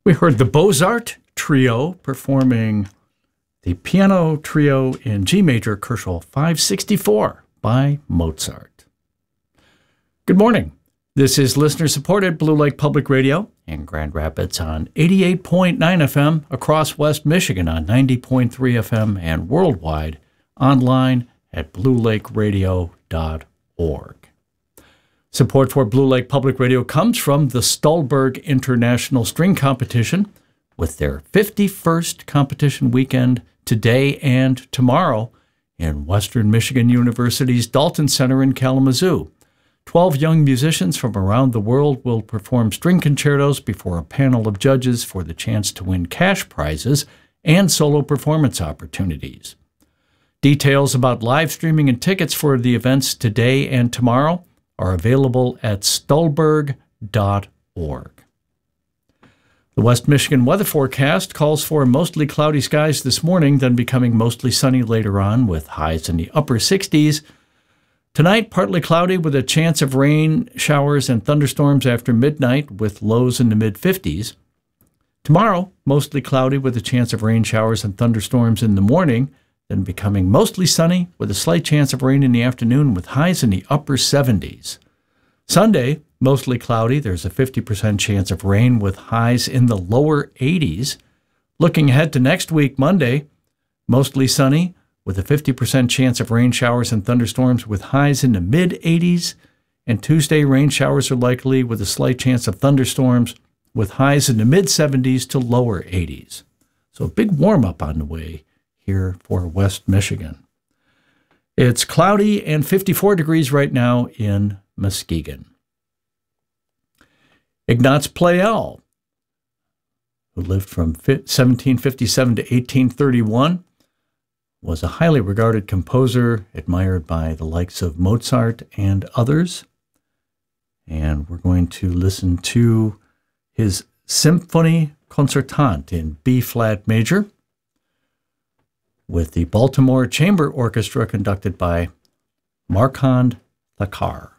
We heard the Bozart Trio performing the Piano Trio in G major, Koschel 564 by Mozart. Good morning. This is listener-supported Blue Lake Public Radio in Grand Rapids on 88.9 FM, across West Michigan on 90.3 FM, and worldwide online at bluelakeradio.org. Support for Blue Lake Public Radio comes from the Stolberg International String Competition, with their 51st competition weekend today and tomorrow in Western Michigan University's Dalton Center in Kalamazoo. 12 young musicians from around the world will perform string concertos before a panel of judges for the chance to win cash prizes and solo performance opportunities. Details about live streaming and tickets for the events today and tomorrow are available at stolberg.org. The West Michigan weather forecast calls for mostly cloudy skies this morning, then becoming mostly sunny later on with highs in the upper 60s. Tonight, partly cloudy with a chance of rain, showers, and thunderstorms after midnight with lows in the mid-50s. Tomorrow, mostly cloudy with a chance of rain, showers, and thunderstorms in the morning, then becoming mostly sunny with a slight chance of rain in the afternoon with highs in the upper 70s. Sunday, mostly cloudy. There's a 50% chance of rain with highs in the lower 80s. Looking ahead to next week, Monday, mostly sunny with a 50% chance of rain, showers, and thunderstorms with highs in the mid-80s. And Tuesday, rain showers are likely with a slight chance of thunderstorms with highs in the mid-70s to lower 80s. So a big warm-up on the way here for West Michigan. It's cloudy and 54 degrees right now in Muskegon. Ignaz Pleyel, who lived from 1757 to 1831, was a highly regarded composer, admired by the likes of Mozart and others. And we're going to listen to his Symphonie Concertante in B-flat major, with the Baltimore Chamber Orchestra conducted by Marquand Thakkar.